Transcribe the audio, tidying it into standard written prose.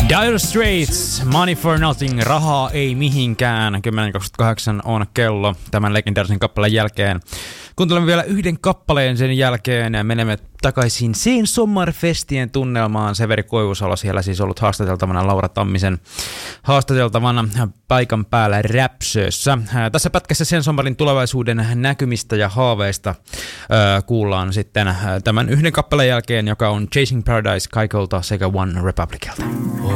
Dire Straits, Money for Nothing, rahaa ei mihinkään. 10.28 on kello tämän legendaarisen kappaleen jälkeen. Kuuntelemme vielä yhden kappaleen sen jälkeen ja menemme takaisin Sen Sommarfestien tunnelmaan. Severi Koivusalo siellä siis ollut haastateltavana Laura Tammisen haastateltavana paikan päällä Räpsössä. Tässä pätkässä Sen Sommarin tulevaisuuden näkymistä ja haaveista kuullaan sitten tämän yhden kappaleen jälkeen, joka on Chasing Paradise Kaikolta sekä One Republicilta.